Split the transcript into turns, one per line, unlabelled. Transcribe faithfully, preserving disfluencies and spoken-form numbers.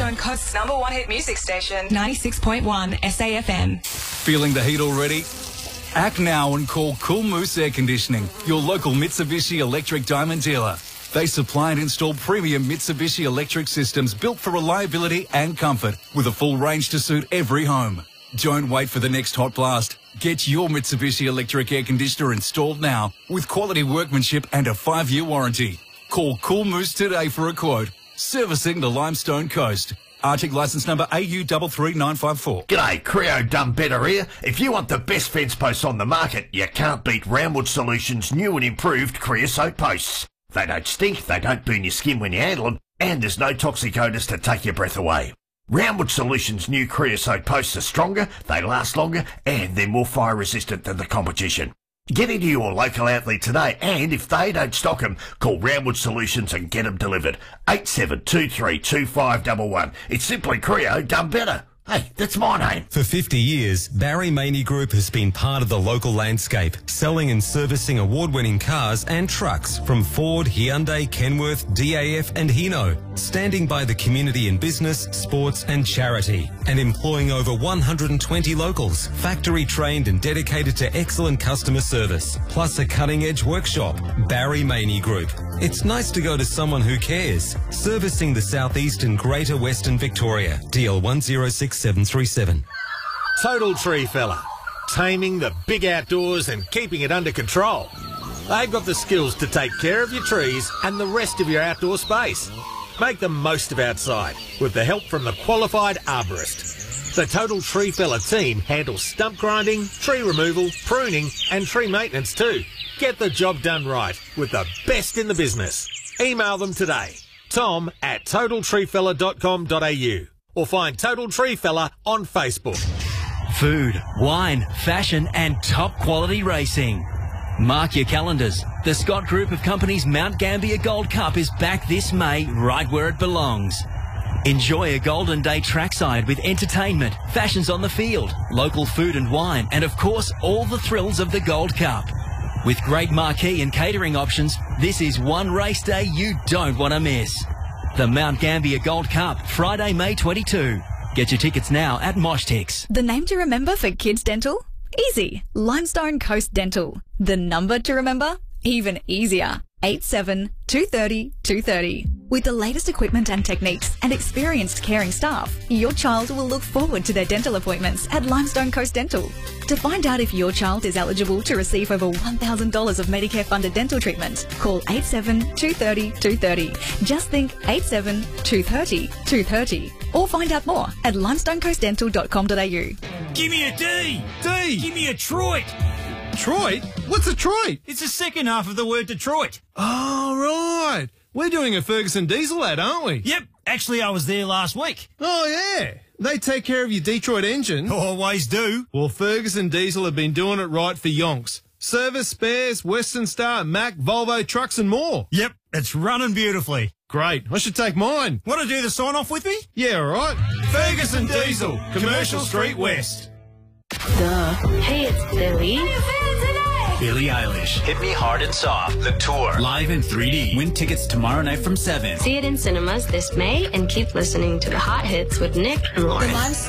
Limestone Coast's number one hit music station, ninety-six point one S A F M.
Feeling the heat already? Act now and call Cool Moose Air Conditioning, your local Mitsubishi Electric Diamond dealer. They supply and install premium Mitsubishi electric systems built for reliability and comfort, with a full range to suit every home. Don't wait for the next hot blast. Get your Mitsubishi electric air conditioner installed now with quality workmanship and a five-year warranty. Call Cool Moose today for a quote. Servicing the Limestone Coast. Arctic licence number A U three three nine five four.
G'day, Creo done better here. If you want the best fence posts on the market, you can't beat Roundwood Solutions' new and improved creosote posts. They don't stink, they don't burn your skin when you handle them, and there's no toxic odours to take your breath away. Roundwood Solutions' new creosote posts are stronger, they last longer, and they're more fire resistant than the competition. Get into your local outlet today, and if they don't stock them, call Roundwood Solutions and get them delivered. eight seven two three two five one one. It's simply Creo done better. Hey, that's my name.
For fifty years, Barry Maney Group has been part of the local landscape, selling and servicing award-winning cars and trucks from Ford, Hyundai, Kenworth, D A F and Hino, standing by the community in business, sports and charity, and employing over one hundred twenty locals, factory trained and dedicated to excellent customer service, plus a cutting-edge workshop. Barry Maney Group. It's nice to go to someone who cares. Servicing the southeast and greater western Victoria. D L one zero six seven three seven.
Total Tree Fella. Taming the big outdoors and keeping it under control. They've got the skills to take care of your trees and the rest of your outdoor space. Make the most of outside with the help from the qualified arborist. The Total Tree Fella team handles stump grinding, tree removal, pruning and tree maintenance too. Get the job done right with the best in the business. Email them today. Tom at total tree fella dot com dot a u or find Total Tree Fella on Facebook.
Food, wine, fashion and top quality racing. Mark your calendars. The Scott Group of Companies Mount Gambier Gold Cup is back this May, right where it belongs. Enjoy a Golden Day trackside with entertainment, fashions on the field, local food and wine, and of course all the thrills of the Gold Cup. With great marquee and catering options, this is one race day you don't want to miss. The Mount Gambier Gold Cup, Friday, May twenty-second. Get your tickets now at Moshtix.
The name to remember for Kids Dental? Easy. Limestone Coast Dental. The number to remember? Even easier. eight seven two three zero two three zero. With the latest equipment and techniques and experienced caring staff, your child will look forward to their dental appointments at Limestone Coast Dental. To find out if your child is eligible to receive over one thousand dollars of Medicare-funded dental treatment, call eight seven two three zero two three zero. Just think eight seven two three zero two three zero. Or find out more at limestone coast dental dot com dot a u.
Give me a D!
D!
Give me a Troit!
Troit? What's a Troit?
It's the second half of the word Detroit.
Oh, right. We're doing a Ferguson Diesel ad, aren't we?
Yep. Actually, I was there last week.
Oh, yeah. They take care of your Detroit engine.
Always do.
Well, Ferguson Diesel have been doing it right for yonks. Service, spares, Western Star, Mack, Volvo, trucks and more.
Yep. It's running beautifully.
Great. I should take mine.
Want to do the sign-off with me?
Yeah, all right.
Ferguson Diesel, Commercial Street West.
Duh. Hey, it's Billy.
Billie Eilish. Hit Me Hard and Soft. The Tour. Live in three D. Win tickets tomorrow night from seven.
See it in cinemas this May and keep listening to the hot hits with Nick and Lauren.